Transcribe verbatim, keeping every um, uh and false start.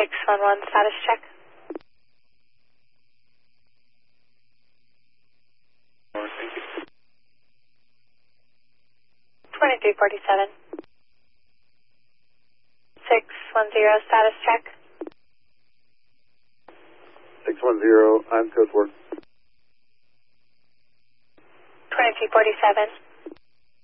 six one one, status check. twenty-three forty-seven. six one zero, status check. six one zero, I'm code four. twenty-three forty-seven.